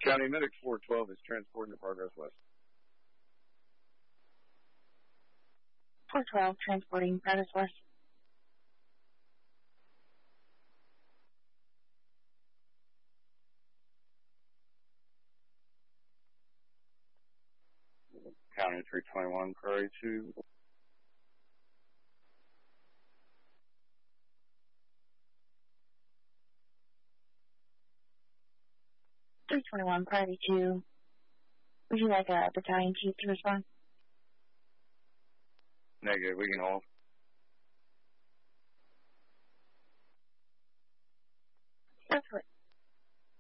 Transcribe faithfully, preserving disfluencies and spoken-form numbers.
County Medic four twelve is transporting to Progress West. four twelve, transporting Progress West. County three twenty-one, Prairie two. three twenty-one, Prairie two. Would you like a battalion chief to respond? Negative, we can hold.